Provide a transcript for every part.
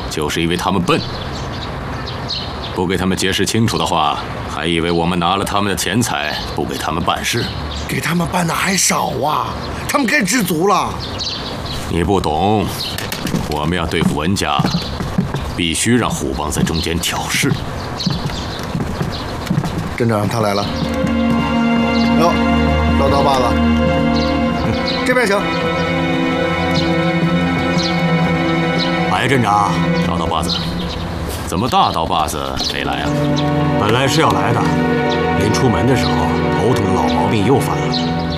就是因为他们笨。不给他们解释清楚的话，还以为我们拿了他们的钱财，不给他们办事。 给他们办的还少啊，他们该知足了。 你不懂，我们要对付文家，必须让虎帮在中间挑事。 镇长他来了。哟，老刀把子，这边请。 白镇长， 老刀把子，怎么大刀把子没来啊？ 本来是要来的，临出门的时候，头疼的老毛病又犯了。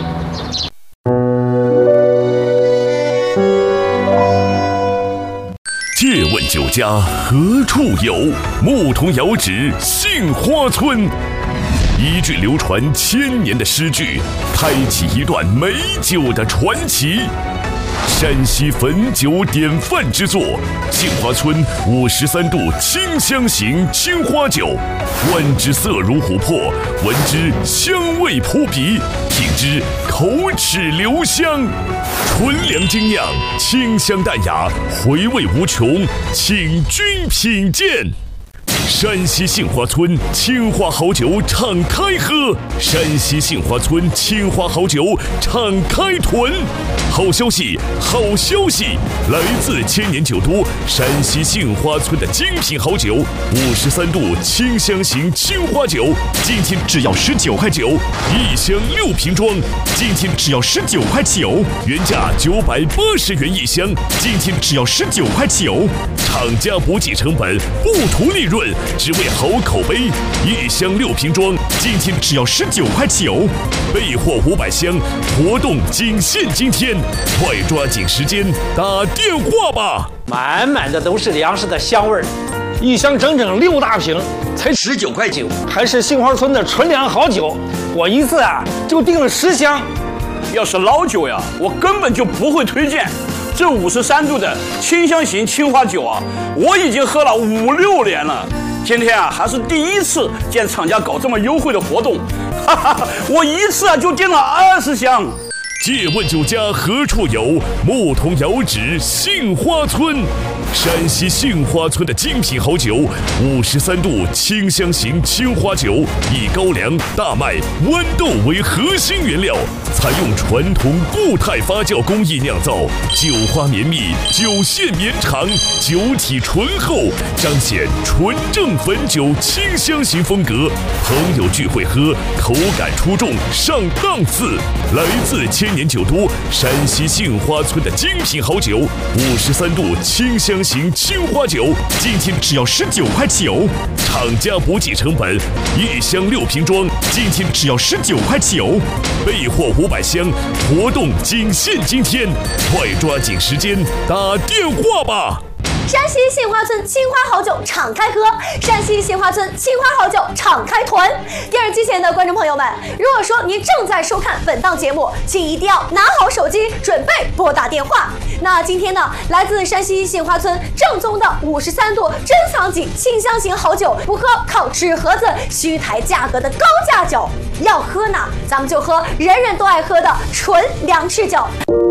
借问酒家何处有？牧童遥指杏花村。一句流传1000年的诗句，开启一段美酒的传奇。山西汾酒典范之作，杏花村53度清香型青花酒，观之色如琥珀，闻之香味扑鼻，品之口齿留香。纯粮精酿，清香淡雅，回味无穷，请君品鉴。山西杏花村青花好酒敞开喝，山西杏花村青花好酒敞开囤。好消息，好消息！来自千年酒都山西杏花村的精品好酒，53度清香型青花酒，今天只要19块9，一箱6瓶装，今天只要19块9，原价980元一箱，今天只要19块9。厂家不计成本，不图利润，只为好口碑。一箱6瓶装，今天只要19块9，备货500箱，活动仅限今天，快抓紧时间打电话吧！ 满满的都是粮食的香味儿，一箱整整6大瓶，才19块9，还是杏花村的纯粮好酒。我一次就订了10箱。 要是老酒呀，我根本就不会推荐。这53度的清香型青花酒我已经喝了5、6年了。今天还是第一次见厂家搞这么优惠的活动，我一次就订了20箱。 借问酒家何处有？牧童遥指杏花村。山西杏花村的精品好酒，53度清香型青花酒，以高粱、大麦、豌豆为核心原料，采用传统固态发酵工艺酿造，酒花绵密，酒线绵长，酒体醇厚，彰显纯正汾酒清香型风格。朋友聚会喝，口感出众，上档次。来自千年酒都山西杏花村的精品好酒，53度清香型青花酒，今天只要19块9，厂家不计成本，一箱6瓶装，今天只要19块9，备货500箱，活动仅限今天，快抓紧时间打电话吧！ 山西杏花村青花好酒敞开喝，山西杏花村青花好酒敞开囤。电视机前的观众朋友们，如果说您正在收看本档节目，请一定要拿好手机，准备拨打电话。那今天呢，来自山西杏花村正宗的53度珍藏级清香型好酒，不喝靠纸盒子虚抬价格的高价酒，要喝呢，咱们就喝人人都爱喝的纯粮食酒。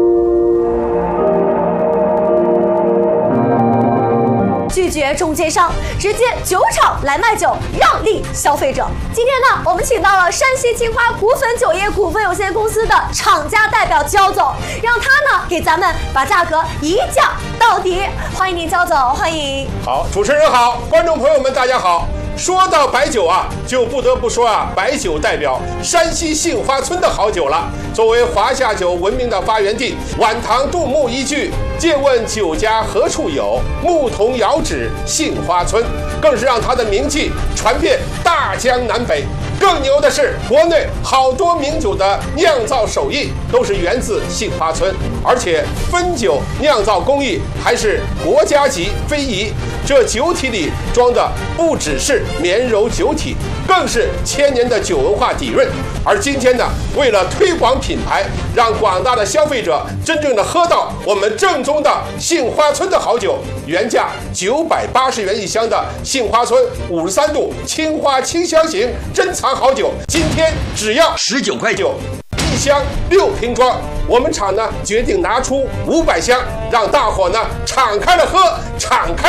拒绝中间商，直接酒厂来卖酒，让利消费者。今天呢，我们请到了山西青花股份酒业股份有限公司的厂家代表焦总，让他呢给咱们把价格一降到底。欢迎您，焦总，欢迎。 好，主持人好，观众朋友们大家好。说到白酒就不得不说白酒代表山西杏花村的好酒了。作为华夏酒闻名的发源地，晚唐杜牧一句“借问酒家何处有，牧童遥指杏花村”，更是让它的名气传遍大江南北。更牛的是，国内好多名酒的酿造手艺都是源自杏花村，而且汾酒酿造工艺还是国家级非遗。这酒体里装的不只是绵柔酒体，更是1000年的酒文化底蕴。而今天呢，为了推广品牌，让广大的消费者真正的喝到我们正宗的杏花村的好酒，原价980元一箱的杏花村53度青花清香型珍藏好酒，今天只要19块9，一箱6瓶装。我们厂呢决定拿出500箱，让大伙呢敞开了喝，敞开